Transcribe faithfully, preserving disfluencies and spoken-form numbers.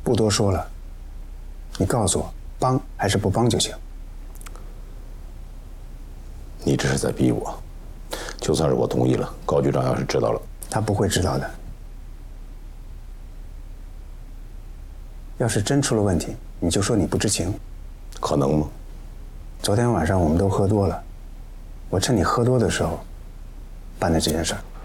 不多说了，你告诉我，帮还是不帮就行。 你这是在逼我。就算是我同意了，高局长要是知道了， 他不会知道的。要是真出了问题，你就说你不知情。 可能吗？ 昨天晚上我们都喝多了，我趁你喝多的时候办的这件事儿。